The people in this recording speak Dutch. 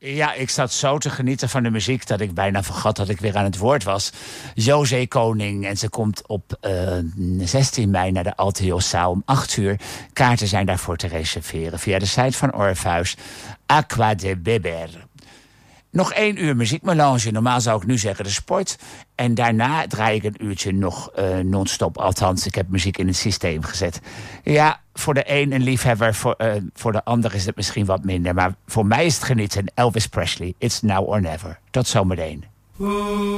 Ja, ik zat zo te genieten van de muziek dat ik bijna vergat dat ik weer aan het woord was. José Koning en ze komt op 16 mei naar de Alteoszaal om 8 uur. Kaarten zijn daarvoor te reserveren via de site van Orpheus. Aqua de Beber. Nog 1 uur muziekmelange. Normaal zou ik nu zeggen de sport. En daarna draai ik een uurtje nog non-stop. Althans, ik heb muziek in het systeem gezet. Ja, voor de een liefhebber. Voor de ander is het misschien wat minder. Maar voor mij is het genieten. Elvis Presley, It's Now or Never. Tot zometeen.